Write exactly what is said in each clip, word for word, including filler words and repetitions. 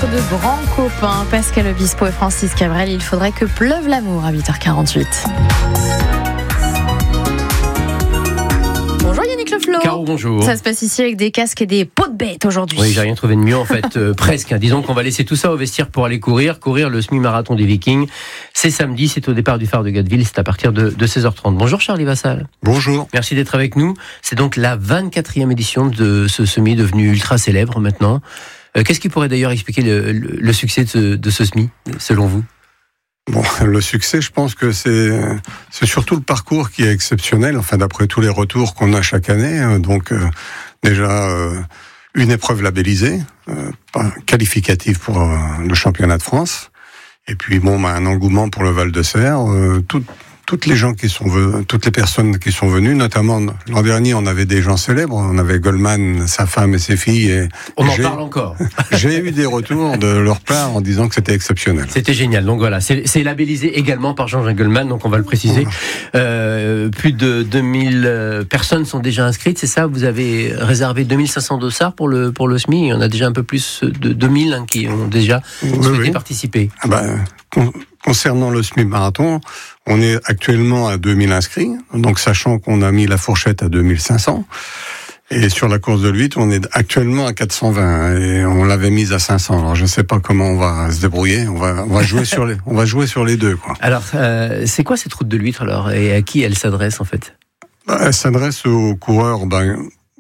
rencontre de grands copains, Pascal Obispo et Francis Cabrel. Il faudrait que pleuve l'amour à huit heures quarante-huit. Bonjour Yannick Le Flo. Caro, bonjour. Ça se passe ici avec des casques et des pots de bêtes aujourd'hui. Oui, j'ai rien trouvé de mieux en fait, euh, presque. Hein. Disons qu'on va laisser tout ça au vestiaire pour aller courir, courir le semi-marathon des Vikings. C'est samedi, c'est au départ du phare de Gatteville, c'est à partir de, de seize heures trente. Bonjour Charlie Vassal. Bonjour. Merci d'être avec nous. C'est donc la vingt-quatrième édition de ce semi devenu ultra célèbre maintenant. Euh, qu'est-ce qui pourrait d'ailleurs expliquer le, le, le succès de ce, de ce semi, selon vous ? Bon, le succès, je pense que c'est c'est surtout le parcours qui est exceptionnel. Enfin, d'après tous les retours qu'on a chaque année, donc euh, déjà euh, une épreuve labellisée, euh, qualificative pour euh, le championnat de France, et puis bon, bah, un engouement pour le Val de Serre. Euh, tout, toutes les gens qui sont venus, toutes les personnes qui sont venues, notamment l'an dernier, on avait des gens célèbres. On avait Goldman, sa femme et ses filles. Et on en parle encore. J'ai eu des retours de leur part en disant que c'était exceptionnel. C'était génial. Donc voilà, c'est, c'est labellisé également par Jean-Jacques Goldman, donc on va le préciser. Voilà. Euh, plus de deux mille personnes sont déjà inscrites, c'est ça ? Vous avez réservé deux mille cinq cents dossards pour le pour le semi. Il y en a déjà un peu plus de deux mille hein, qui ont déjà oui, souhaité oui. participer. Ah ben, con- concernant le semi-marathon, on est actuellement à deux mille inscrits, donc sachant qu'on a mis la fourchette à deux mille cinq cents. Et sur la course de l'huître, on est actuellement à quatre cent vingt et on l'avait mise à cinq cents. Alors je ne sais pas comment on va se débrouiller. On va, on va jouer sur les, on va jouer sur les deux, quoi. Alors, euh, c'est quoi cette route de l'huître alors et à qui elle s'adresse en fait ? Bah, elle s'adresse aux coureurs. Ben,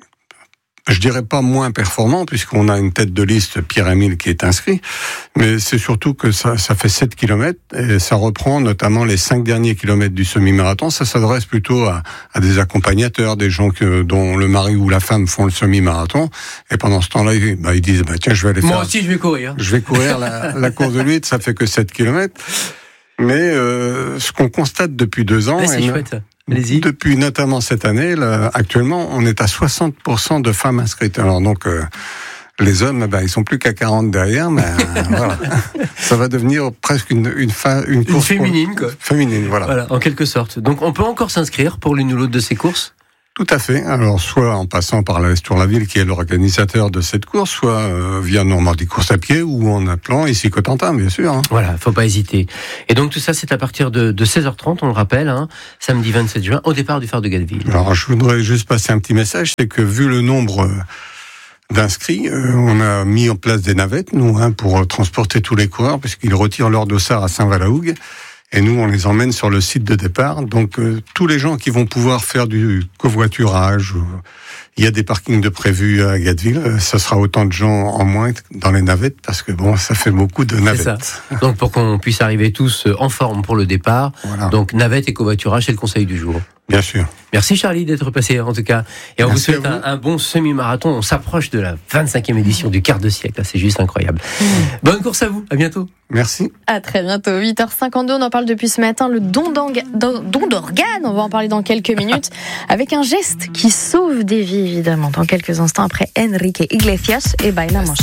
je dirais pas moins performants, puisqu'on a une tête de liste, Pierre-Émile, qui est inscrit, mais c'est surtout que ça, ça fait sept kilomètres, et ça reprend notamment les cinq derniers kilomètres du semi-marathon. Ça s'adresse plutôt à, à des accompagnateurs, des gens que, dont le mari ou la femme font le semi-marathon, et pendant ce temps-là, ils, bah, ils disent, bah, tiens, je vais aller faire... Moi aussi, je vais courir. Je vais courir la, la course de l'huître, ça fait que sept kilomètres. Mais euh, ce qu'on constate depuis deux ans... Ouais, c'est et chouette. Allez-y. Depuis notamment cette année, là, actuellement, on est à soixante pour cent de femmes inscrites. Alors donc, euh, les hommes, ben, ils sont plus qu'à quarante derrière, mais euh, voilà. Ça va devenir presque une une, fa- une course une féminine, quoi. Féminine, voilà. Voilà, en quelque sorte. Donc, on peut encore s'inscrire pour l'une ou l'autre de ces courses ? Tout à fait. Alors, soit en passant par la Tour-la-Ville, qui est l'organisateur de cette course, soit euh, via Normandie Course à Pied, ou en appelant ici Cotentin, bien sûr. Hein. Voilà, faut pas hésiter. Et donc, tout ça, c'est à partir de, de seize heures trente, on le rappelle, hein, samedi vingt-sept juin, au départ du phare de Gatteville. Alors, je voudrais juste passer un petit message, c'est que vu le nombre d'inscrits, euh, on a mis en place des navettes, nous, hein, pour euh, transporter tous les coureurs, puisqu'ils retirent leur dossard à Saint-Val-la-Hougue. Et nous, on les emmène sur le site de départ. Donc, euh, tous les gens qui vont pouvoir faire du covoiturage, euh, il y a des parkings de prévus à Gatteville. Euh, ça sera autant de gens en moins dans les navettes, parce que bon, ça fait beaucoup de navettes. C'est ça. Donc, pour qu'on puisse arriver tous en forme pour le départ, voilà. Donc navettes et covoiturage, c'est le conseil du jour. Bien sûr. Merci Charlie d'être passé en tout cas. Et on Merci vous souhaite un, un bon semi-marathon. On s'approche de la vingt-cinquième édition du quart de siècle. C'est juste incroyable. Mmh. Bonne course à vous. À bientôt. Merci. À très bientôt. huit heures cinquante-deux. On en parle depuis ce matin. Le don, don d'organes. On va en parler dans quelques minutes. Avec un geste qui sauve des vies, évidemment. Dans quelques instants après Enrique Iglesias et Bailamos.